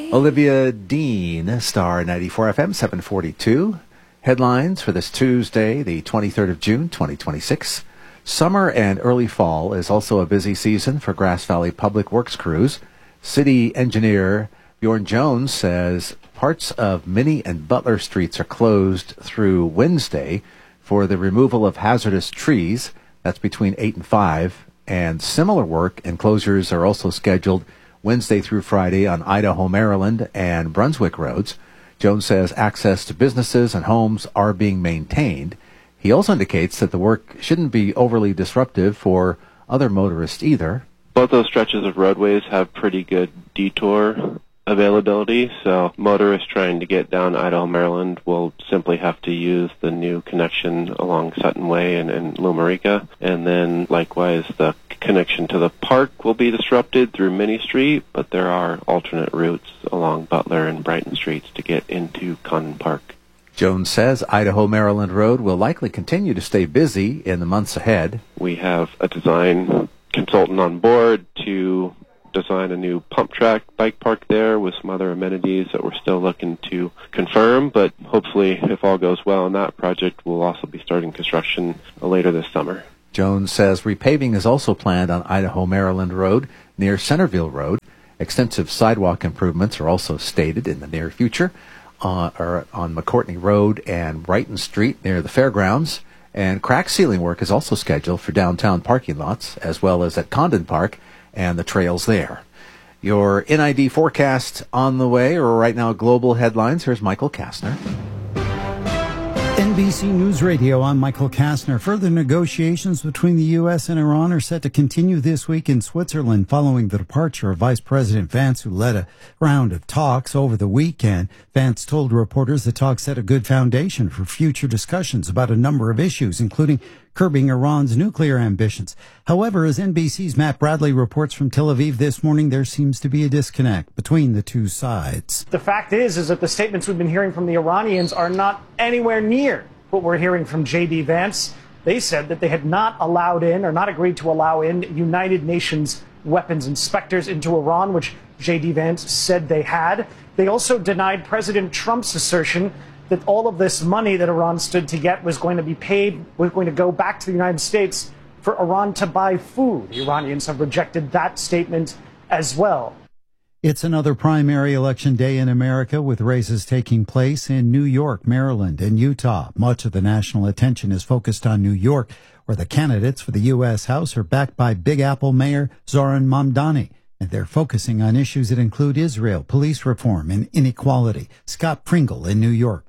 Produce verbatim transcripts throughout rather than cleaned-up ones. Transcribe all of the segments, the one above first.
Olivia Dean, Star ninety-four F M, seven forty-two. Headlines for this Tuesday, the twenty-third of June, twenty twenty-six. Summer and early fall is also a busy season for Grass Valley Public Works crews. City engineer Bjorn Jones says parts of Minnie and Butler Streets are closed through Wednesday for the removal of hazardous trees. That's between eight and five. And similar work and closures are also scheduled Wednesday through Friday on Idaho, Maryland, and Brunswick roads. Jones says access to businesses and homes are being maintained. He also indicates that the work shouldn't be overly disruptive for other motorists either. Both those stretches of roadways have pretty good detour availability, so motorists trying to get down Idaho, Maryland will simply have to use the new connection along Sutton Way and, and Lumerica, and then likewise the connection to the park will be disrupted through Minnie Street, but there are alternate routes along Butler and Brighton Streets to get into Condon Park. Jones says Idaho-Maryland Road will likely continue to stay busy in the months ahead. We have a design consultant on board to design a new pump track bike park there with some other amenities that we're still looking to confirm, but hopefully, if all goes well on that project, we'll also be starting construction later this summer. Jones says repaving is also planned on Idaho-Maryland Road near Centerville Road. Extensive sidewalk improvements are also stated in the near future uh, or on McCourtney Road and Brighton Street near the fairgrounds. And crack sealing work is also scheduled for downtown parking lots, as well as at Condon Park and the trails there. Your N I D forecast on the way, or right now global headlines. Here's Michael Kastner. N B C News Radio, I'm Michael Kastner. Further negotiations between the U S and Iran are set to continue this week in Switzerland following the departure of Vice President Vance, who led a round of talks over the weekend. Vance told reporters the talks set a good foundation for future discussions about a number of issues, including curbing Iran's nuclear ambitions. However, as N B C's Matt Bradley reports from Tel Aviv this morning, there seems to be a disconnect between the two sides. The fact is, is that the statements we've been hearing from the Iranians are not anywhere near what we're hearing from J D Vance. They said that they had not allowed in or not agreed to allow in United Nations weapons inspectors into Iran, which J D Vance said they had. They also denied President Trump's assertion that all of this money that Iran stood to get was going to be paid, was going to go back to the United States for Iran to buy food. The Iranians have rejected that statement as well. It's another primary election day in America, with races taking place in New York, Maryland, and Utah. Much of the national attention is focused on New York, where the candidates for the U S House are backed by Big Apple Mayor Zohran Mamdani. And they're focusing on issues that include Israel, police reform, and inequality. Scott Pringle in New York.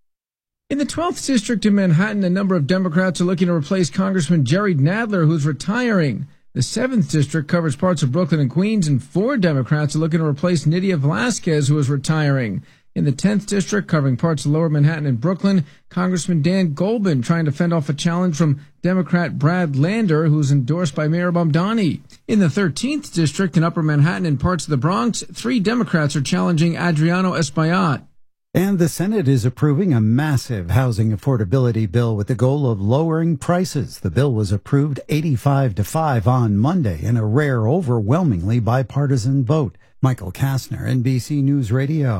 In the twelfth District in Manhattan, a number of Democrats are looking to replace Congressman Jerry Nadler, who's retiring. The seventh District covers parts of Brooklyn and Queens, and four Democrats are looking to replace Nydia Velázquez, who is retiring. In the tenth District, covering parts of Lower Manhattan and Brooklyn, Congressman Dan Goldman trying to fend off a challenge from Democrat Brad Lander, who's endorsed by Mayor Mamdani. In the thirteenth District in Upper Manhattan and parts of the Bronx, three Democrats are challenging Adriano Espaillat. And the Senate is approving a massive housing affordability bill with the goal of lowering prices. The bill was approved eighty-five to five on Monday in a rare, overwhelmingly bipartisan vote. Michael Kastner, N B C News Radio.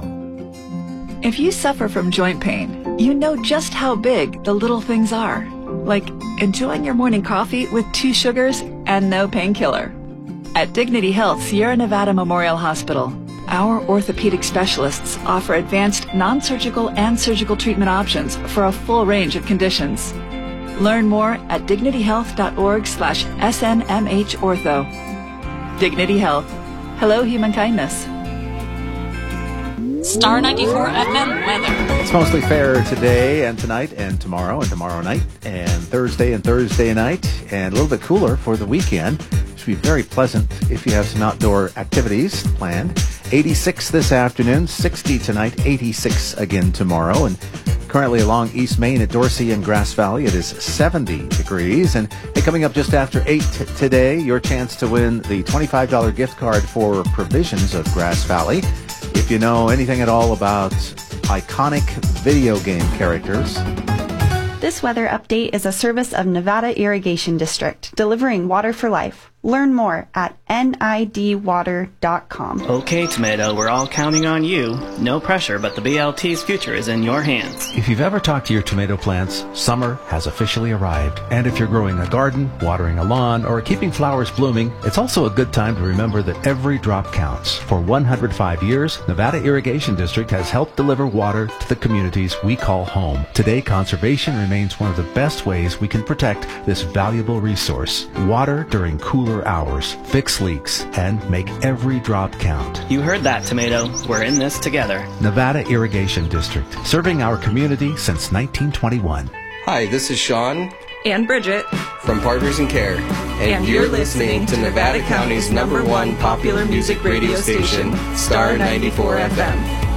If you suffer from joint pain, you know just how big the little things are. Like enjoying your morning coffee with two sugars and no painkiller. At Dignity Health Sierra Nevada Memorial Hospital, our orthopedic specialists offer advanced non-surgical and surgical treatment options for a full range of conditions. Learn more at dignityhealth.org slash SNMH ortho. Dignity Health. Hello, human kindness. Star ninety-four F M weather. It's mostly fair today and tonight and tomorrow and tomorrow night and Thursday and Thursday night, and a little bit cooler for the weekend. Should be very pleasant if you have some outdoor activities planned. eighty-six this afternoon, sixty tonight, eighty-six again tomorrow. And currently along East Main at Dorsey and Grass Valley, it is seventy degrees. And hey, coming up just after eight t- today, your chance to win the twenty-five dollars gift card for Provisions of Grass Valley. If you know anything at all about iconic video game characters. This weather update is a service of Nevada Irrigation District, delivering water for life. Learn more at N I D water dot com. Okay, Tomato, we're all counting on you. No pressure, but the B L T's future is in your hands. If you've ever talked to your tomato plants, summer has officially arrived. And if you're growing a garden, watering a lawn, or keeping flowers blooming, it's also a good time to remember that every drop counts. For one hundred five years, Nevada Irrigation District has helped deliver water to the communities we call home. Today, conservation remains one of the best ways we can protect this valuable resource. Water during cooler hours, fix leaks, and make every drop count. You heard that, Tomato. We're in this together. Nevada Irrigation District, serving our community since nineteen twenty-one. Hi, this is Sean and Bridget from Partners in Care, and, and you're you're listening to Nevada County's number one popular music radio station, Star ninety-four F M.